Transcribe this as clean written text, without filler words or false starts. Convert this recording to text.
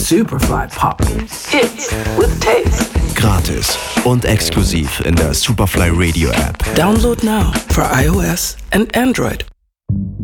Superfly Poppin'. Hits with taste. Gratis und exklusiv in der Superfly Radio App. Download now for iOS and Android.